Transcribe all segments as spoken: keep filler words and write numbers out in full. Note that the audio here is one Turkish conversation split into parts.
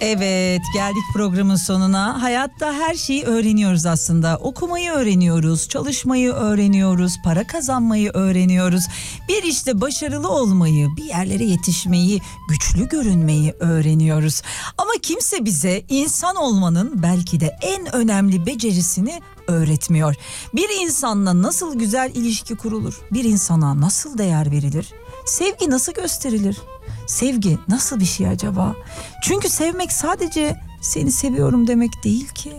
Evet, geldik programın sonuna. Hayatta her şeyi öğreniyoruz aslında. Okumayı öğreniyoruz, çalışmayı öğreniyoruz, para kazanmayı öğreniyoruz. Bir işte başarılı olmayı, bir yerlere yetişmeyi, güçlü görünmeyi öğreniyoruz. Ama kimse bize insan olmanın belki de en önemli becerisini öğretmiyor. Bir insanla nasıl güzel ilişki kurulur? Bir insana nasıl değer verilir? Sevgi nasıl gösterilir? Sevgi nasıl bir şey acaba? Çünkü sevmek sadece seni seviyorum demek değil ki.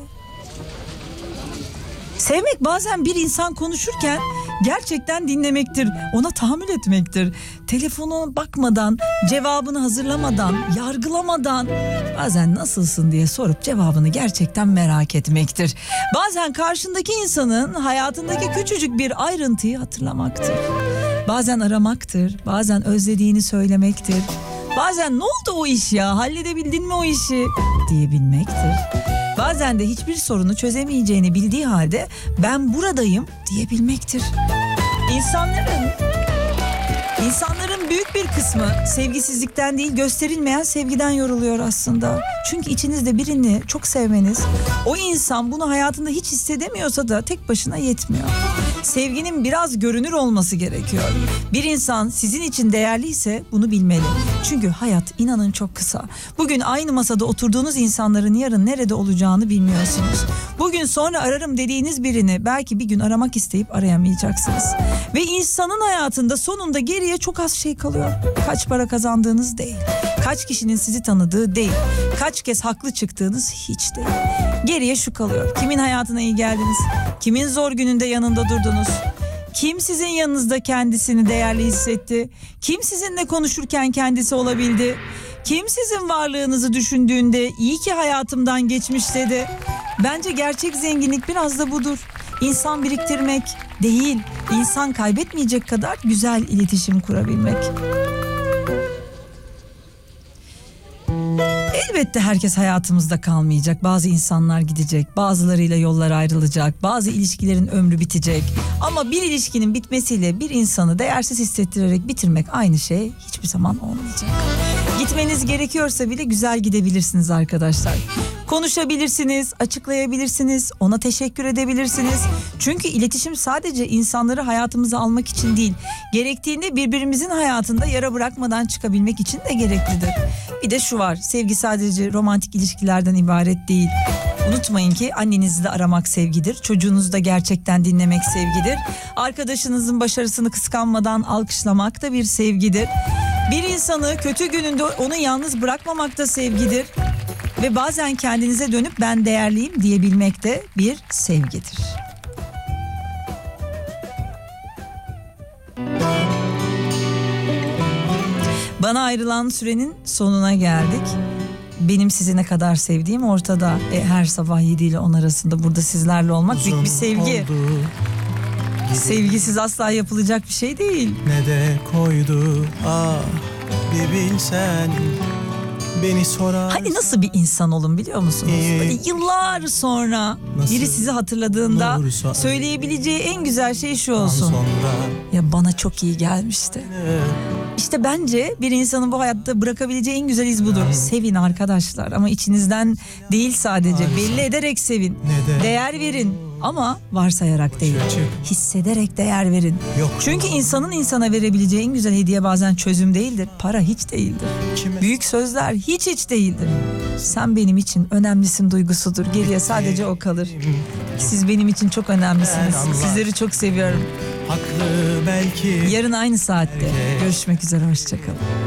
Sevmek bazen bir insan konuşurken gerçekten dinlemektir, ona tahammül etmektir. Telefona bakmadan, cevabını hazırlamadan, yargılamadan, bazen nasılsın diye sorup cevabını gerçekten merak etmektir. Bazen karşındaki insanın hayatındaki küçücük bir ayrıntıyı hatırlamaktır. Bazen aramaktır, bazen özlediğini söylemektir. Bazen ne oldu o iş ya, halledebildin mi o işi diyebilmektir. Bazen de hiçbir sorunu çözemeyeceğini bildiği halde ben buradayım diyebilmektir. İnsanların, insanların büyük bir kısmı sevgisizlikten değil gösterilmeyen sevgiden yoruluyor aslında. Çünkü içinizde birini çok sevmeniz, o insan bunu hayatında hiç hissedemiyorsa da tek başına yetmiyor. Sevginin biraz görünür olması gerekiyor. Bir insan sizin için değerliyse bunu bilmeli. Çünkü hayat inanın çok kısa. Bugün aynı masada oturduğunuz insanların yarın nerede olacağını bilmiyorsunuz. Bugün sonra ararım dediğiniz birini belki bir gün aramak isteyip arayamayacaksınız. Ve insanın hayatında sonunda geriye çok az şey kalıyor. Kaç para kazandığınız değil. Kaç kişinin sizi tanıdığı değil. Kaç kez haklı çıktığınız hiç değil. Geriye şu kalıyor. Kimin hayatına iyi geldiniz? Kimin zor gününde yanında durdunuz? Kim sizin yanınızda kendisini değerli hissetti? Kim sizinle konuşurken kendisi olabildi? Kim sizin varlığınızı düşündüğünde iyi ki hayatımdan geçmiş dedi? Bence gerçek zenginlik biraz da budur. İnsan biriktirmek değil, insan kaybetmeyecek kadar güzel iletişim kurabilmek. Elbette herkes hayatımızda kalmayacak. Bazı insanlar gidecek, bazılarıyla yollar ayrılacak, bazı ilişkilerin ömrü bitecek. Ama bir ilişkinin bitmesiyle bir insanı değersiz hissettirerek bitirmek aynı şey hiçbir zaman olmayacak. Gitmeniz gerekiyorsa bile güzel gidebilirsiniz arkadaşlar. Konuşabilirsiniz, açıklayabilirsiniz, ona teşekkür edebilirsiniz. Çünkü iletişim sadece insanları hayatımıza almak için değil, gerektiğinde birbirimizin hayatında yara bırakmadan çıkabilmek için de gereklidir. Bir de şu var, sevgi sadece romantik ilişkilerden ibaret değil. Unutmayın ki annenizi de aramak sevgidir, çocuğunuzu da gerçekten dinlemek sevgidir. Arkadaşınızın başarısını kıskanmadan alkışlamak da bir sevgidir. Bir insanı kötü gününde onu yalnız bırakmamak da sevgidir. Ve bazen kendinize dönüp ben değerliyim diyebilmek de bir sevgidir. Bana ayrılan sürenin sonuna geldik. Benim sizi ne kadar sevdiğim ortada. E, her sabah yedi ile on arasında burada sizlerle olmak büyük bir sevgi. Sevgisiz asla yapılacak bir şey değil. Ne de koydu ah bir bilsen. Beni sorar. Hani nasıl bir insan olun biliyor musunuz? Böyle yıllar sonra nasıl biri sizi hatırladığında söyleyebileceği en güzel şey şu olsun. Sonra, ya bana çok iyi gelmişti. Ne? İşte bence bir insanın bu hayatta bırakabileceği en güzel iz budur. Yani. Sevin arkadaşlar ama içinizden değil sadece. Ay, belli ederek sevin. De değer verin. Ama varsayarak değil, hissederek değer verin. Yok, çünkü insanın insana verebileceği en güzel hediye bazen çözüm değildir, para hiç değildir. Kime? Büyük sözler hiç hiç değildir. Sen benim için önemlisin duygusudur, geriye sadece o kalır. Siz benim için çok önemlisiniz, sizleri çok seviyorum. Haklı belki. Yarın aynı saatte görüşmek üzere, hoşçakalın.